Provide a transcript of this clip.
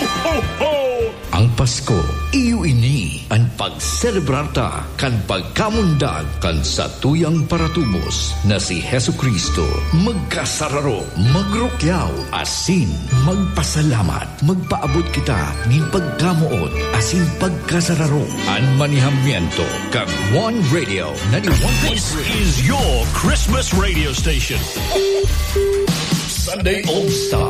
ho, ho! Ang Pasko, iyo ini ang pagselebrarta kan pagkamundag kan sa tuyang paratubos na si Hesu Kristo. Magkasararo, magrukyaw, asin, magpasalamat, magpaabot kita ng pagkamuot, asin pagkasararo. Ang manihamiento kag One Radio 91.3. This is your Christmas radio station. Sunday All Star.